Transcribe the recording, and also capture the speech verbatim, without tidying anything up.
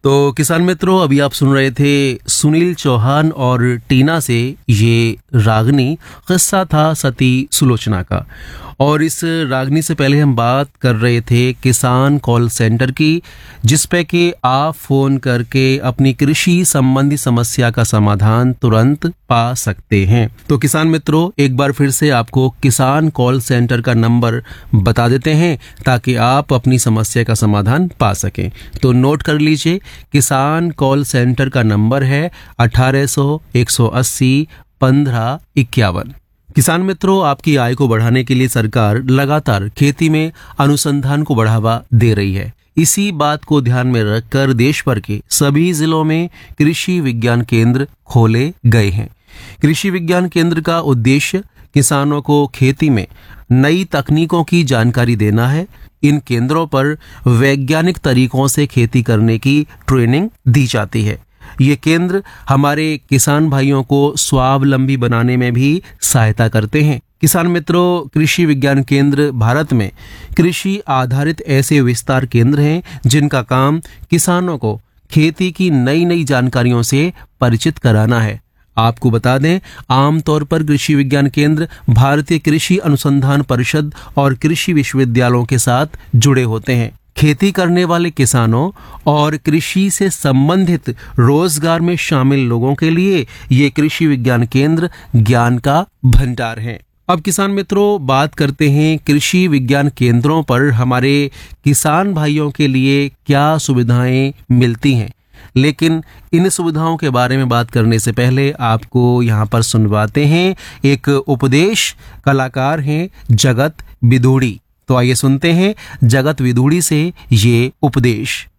तो किसान मित्रों, अभी आप सुन रहे थे सुनील चौहान और टीना से ये रागनी किस्सा था सती सुलोचना का। और इस रागनी से पहले हम बात कर रहे थे किसान कॉल सेंटर की, जिस पे कि आप फोन करके अपनी कृषि संबंधी समस्या का समाधान तुरंत पा सकते हैं। तो किसान मित्रों, एक बार फिर से आपको किसान कॉल सेंटर का नंबर बता देते हैं ताकि आप अपनी समस्या का समाधान पा सकें। तो नोट कर लीजिए, किसान कॉल सेंटर का नंबर है अठारह सौ एक सौ अस्सी पंद्रह इक्यावन। किसान मित्रों, आपकी आय को बढ़ाने के लिए सरकार लगातार खेती में अनुसंधान को बढ़ावा दे रही है। इसी बात को ध्यान में रखकर देश भर के सभी जिलों में कृषि विज्ञान केंद्र खोले गए हैं। कृषि विज्ञान केंद्र का उद्देश्य किसानों को खेती में नई तकनीकों की जानकारी देना है। इन केंद्रों पर वैज्ञानिक तरीकों से खेती करने की ट्रेनिंग दी जाती है। ये केंद्र हमारे किसान भाइयों को स्वावलंबी बनाने में भी सहायता करते हैं। किसान मित्रों, कृषि विज्ञान केंद्र भारत में कृषि आधारित ऐसे विस्तार केंद्र हैं जिनका काम किसानों को खेती की नई नई जानकारियों से परिचित कराना है। आपको बता दें, आमतौर पर कृषि विज्ञान केंद्र भारतीय कृषि अनुसंधान परिषद और कृषि विश्वविद्यालयों के साथ जुड़े होते हैं। खेती करने वाले किसानों और कृषि से संबंधित रोजगार में शामिल लोगों के लिए ये कृषि विज्ञान केंद्र ज्ञान का भंडार है। अब किसान मित्रों, बात करते हैं कृषि विज्ञान केंद्रों पर हमारे किसान भाइयों के लिए क्या सुविधाएं मिलती हैं। लेकिन इन सुविधाओं के बारे में बात करने से पहले आपको यहाँ पर सुनवाते हैं एक उपदेश। कलाकार हैं जगत विधूड़ी। तो आइए सुनते हैं जगत विधूड़ी से ये उपदेश।